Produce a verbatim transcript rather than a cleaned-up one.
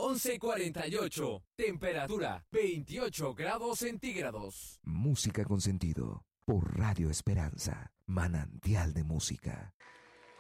once cuarenta y ocho. Temperatura veintiocho grados centígrados. Música con sentido. Por Radio Esperanza. Manantial de música.